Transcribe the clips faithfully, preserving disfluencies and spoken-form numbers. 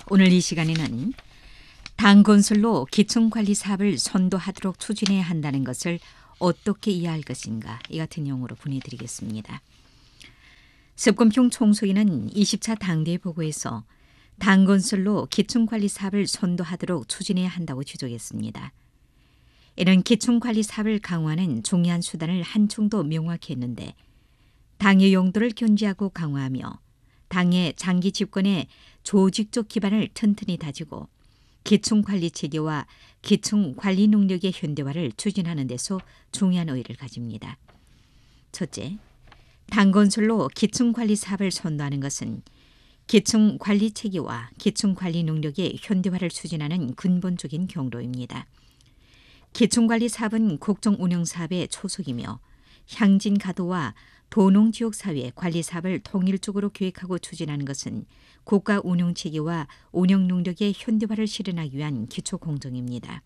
오늘 이 시간에는 당 건설로 기층관리 사업을 선도하도록 추진해야 한다는 것을 어떻게 이해할 것인가, 이 같은 내용으로 보내드리겠습니다. 습권평 총소위는 이십 차 당대회 보고에서 당 건설로 기층관리 사업을 선도하도록 추진해야 한다고 지적했습니다. 이런 기층관리 사업을 강화하는 중요한 수단을 한층더 명확히 했는데, 당의 용도를 견지하고 강화하며 당의 장기 집권의 조직적 기반을 튼튼히 다지고 기층관리 체계와 기층관리 능력의 현대화를 추진하는 데서 중요한 의의를 가집니다. 첫째, 당 건설로 기층관리 사업을 선도하는 것은 기층관리 체계와 기층관리 능력의 현대화를 추진하는 근본적인 경로입니다. 기층관리 사업은 국정운영사업의 초석이며 향진가도와 도농지역사회 관리사업을 통일적으로 계획하고 추진하는 것은 국가 운영체계와 운영능력의 현대화를 실현하기 위한 기초공정입니다.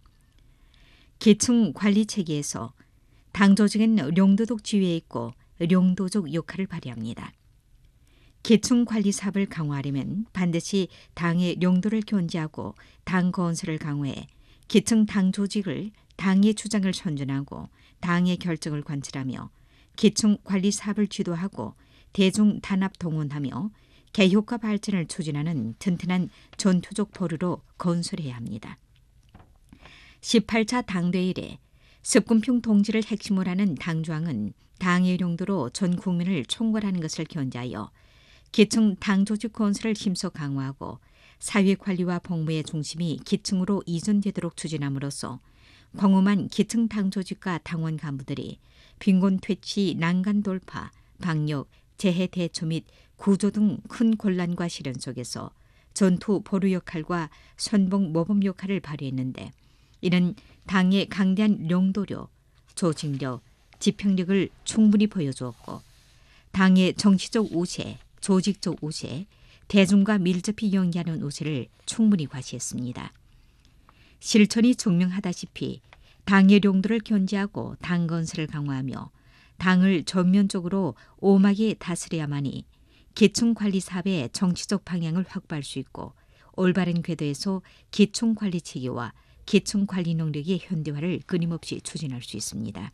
기층관리체계에서 당조직은 령도적 지위에 있고 령도적 역할을 발휘합니다. 기층관리사업을 강화하려면 반드시 당의 령도를 견지하고 당 건설을 강화해 기층 당조직을 당의 주장을 선전하고 당의 결정을 관철하며 기층관리 사업을 지도하고 대중 단합 동원하며 개혁과 발전을 추진하는 튼튼한 전투적 보루로 건설해야 합니다. 십팔 차 당대회 이래 습권평 동지를 핵심으로 하는 당조항은 당의 용도로 전 국민을 총괄하는 것을 견지하여 기층 당조직 건설을 힘써 강화하고 사회관리와 복무의 중심이 기층으로 이전되도록 추진함으로써 광범한 기층 당조직과 당원 간부들이 빈곤 퇴치, 난간 돌파, 방역, 재해 대처 및 구조 등 큰 곤란과 시련 속에서 전투 보루 역할과 선봉 모범 역할을 발휘했는데, 이는 당의 강대한 령도력, 조직력, 집행력을 충분히 보여주었고 당의 정치적 우세, 조직적 우세, 대중과 밀접히 연계하는 우세를 충분히 과시했습니다. 실천이 증명하다시피 당의 령도를 견지하고 당 건설을 강화하며 당을 전면적으로 오막이 다스려야만이 기층관리 사업의 정치적 방향을 확보할 수 있고 올바른 궤도에서 기층관리 체계와 기층관리 능력의 현대화를 끊임없이 추진할 수 있습니다.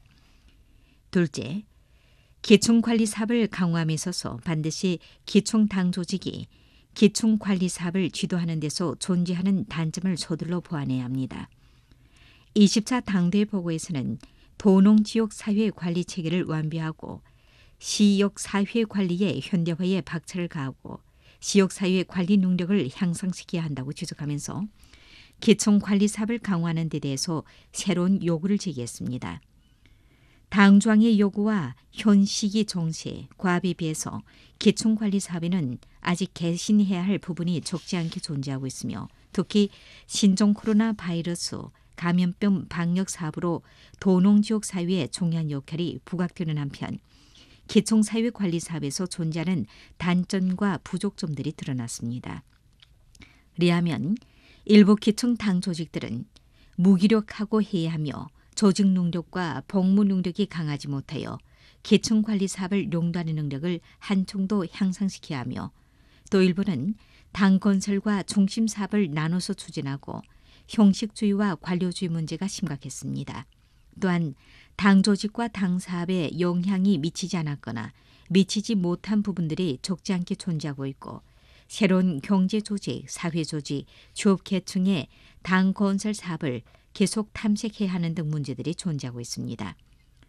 둘째, 기층관리 사업을 강화함에 있어서 반드시 기층당 조직이 기층관리 사업을 지도하는 데서 존재하는 단점을 서둘러 보완해야 합니다. 이십 차 당대회 보고에서는 도농지역 사회 관리 체계를 완비하고 시역 사회 관리의 현대화에 박차를 가하고 시역 사회 관리 능력을 향상시켜야 한다고 지적하면서 기층관리 사업을 강화하는 데 대해서 새로운 요구를 제기했습니다. 당조항의 요구와 현 시기 정세, 과업에 비해서 기층관리 사업에는 아직 개신해야 할 부분이 적지 않게 존재하고 있으며, 특히 신종 코로나 바이러스 감염병 방역 사업으로 도농지역 사회의 중요한 역할이 부각되는 한편 기층사회 관리 사업에서 존재하는 단점과 부족점들이 드러났습니다. 리하면 일부 기층 당 조직들은 무기력하고 해이하며 조직 능력과 복무 능력이 강하지 못하여 기층관리 사업을 용도하는 능력을 한층더 향상시켜야 하며, 또 일부는 당 건설과 중심 사업을 나눠서 추진하고 형식주의와 관료주의 문제가 심각했습니다. 또한 당 조직과 당 사업에 영향이 미치지 않았거나 미치지 못한 부분들이 적지 않게 존재하고 있고, 새로운 경제 조직, 사회 조직, 주업 계층의 당 건설 사업을 계속 탐색해야 하는 등 문제들이 존재하고 있습니다.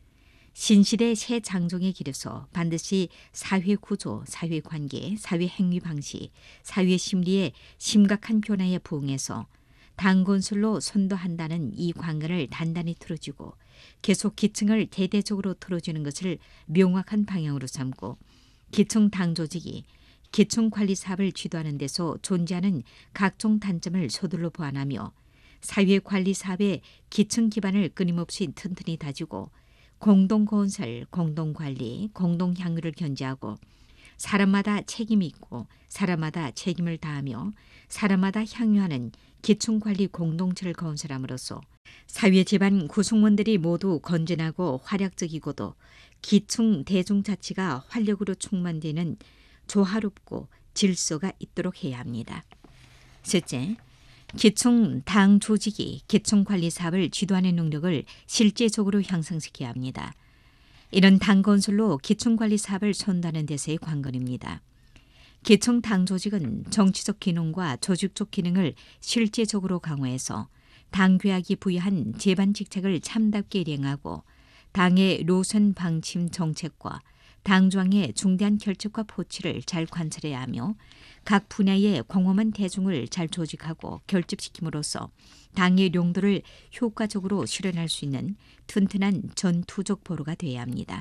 신시대 새 장정의 길에서 반드시 사회 구조, 사회 관계, 사회 행위 방식, 사회 심리의 심각한 변화에 부응해서 당 건설로 선도한다는 이 관건을 단단히 틀어주고 계속 기층을 대대적으로 틀어주는 것을 명확한 방향으로 삼고, 기층 당 조직이 기층관리 사업을 지도하는 데서 존재하는 각종 단점을 서둘러 보완하며 사회관리 사업의 기층 기반을 끊임없이 튼튼히 다지고 공동건설, 공동관리, 공동향유를 견지하고 사람마다 책임이 있고 사람마다 책임을 다하며 사람마다 향유하는 기층관리 공동체를 건설함으로써 사회 집안 구성원들이 모두 건전하고 활약적이고도 기층 대중자치가 활력으로 충만되는 조화롭고 질서가 있도록 해야 합니다. 셋째, 기총 당 조직이 기총관리 사업을 지도하는 능력을 실제적으로 향상시켜야 합니다. 이런 당 건설로 기총관리 사업을 선도하는 데서의 관건입니다. 기총 당 조직은 정치적 기능과 조직적 기능을 실제적으로 강화해서 당 규약이 부여한 제반 직책을 참답게 이행하고 당의 노선 방침 정책과 당조항의 중대한 결집과 포치를 잘 관찰해야 하며 각 분야의 광범한 대중을 잘 조직하고 결집시킴으로써 당의 용도를 효과적으로 실현할 수 있는 튼튼한 전투적 보루가 되어야 합니다.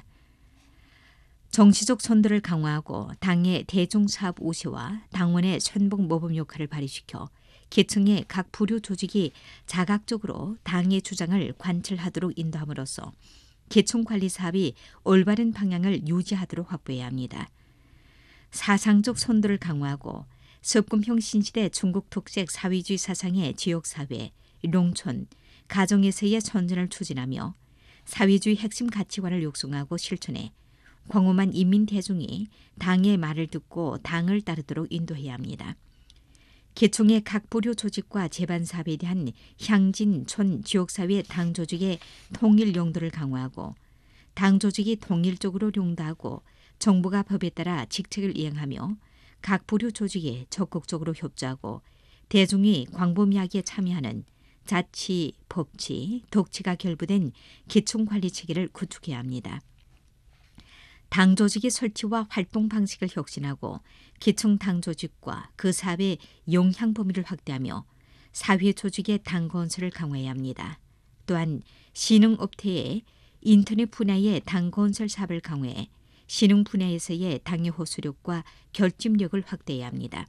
정치적 선도를 강화하고 당의 대중사업 우시와 당원의 선봉 모범 역할을 발휘시켜 계층의 각 부류 조직이 자각적으로 당의 주장을 관철하도록 인도함으로써 계층관리 사업이 올바른 방향을 유지하도록 확보해야 합니다. 사상적 선도를 강화하고 석금형 신시대 중국 특색 사회주의 사상의 지역사회, 농촌, 가정에서의 선전을 추진하며 사회주의 핵심 가치관을 육성하고 실천해 광범한 인민 대중이 당의 말을 듣고 당을 따르도록 인도해야 합니다. 계층의 각 부류 조직과 제반 사업에 대한 향진, 촌, 지역사회 당 조직의 통일 용도를 강화하고 당 조직이 통일적으로 용도하고 정부가 법에 따라 직책을 이행하며 각 부류 조직에 적극적으로 협조하고 대중이 광범위하게 참여하는 자치, 법치, 독치가 결부된 기총관리 체계를 구축해야 합니다. 당 조직의 설치와 활동 방식을 혁신하고 기총 당 조직과 그 사업의 영향 범위를 확대하며 사회 조직의 당 건설을 강화해야 합니다. 또한 신흥업태의 인터넷 분야의 당 건설 사업을 강화해 신흥 분야에서의 당의 호소력과 결집력을 확대해야 합니다.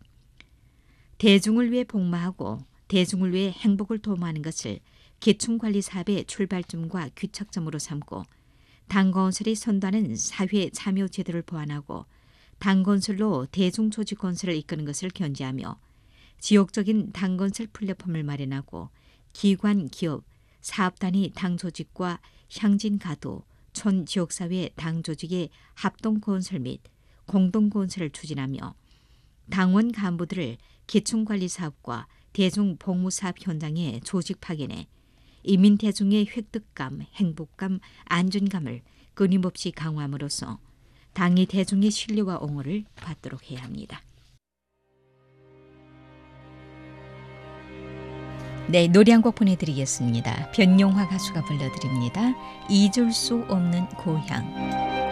대중을 위해 복무하고 대중을 위해 행복을 도모하는 것을 계층관리 사업의 출발점과 귀착점으로 삼고 당 건설이 선도하는 사회 참여 제도를 보완하고 당 건설로 대중 조직 건설을 이끄는 것을 견지하며 지역적인 당 건설 플랫폼을 마련하고 기관, 기업, 사업단위 당 조직과 향진 가도, 촌 지역사회 당 조직의 합동 건설 및 공동 건설을 추진하며 당원 간부들을 계층관리 사업과 대중 복무 사업 현장에 조직 파견해 인민 대중의 획득감, 행복감, 안전감을 끊임없이 강화함으로써 당이 대중의 신뢰와 옹호를 받도록 해야 합니다. 네, 노래 한 곡 보내드리겠습니다. 변용화 가수가 불러드립니다. 잊을 수 없는 고향.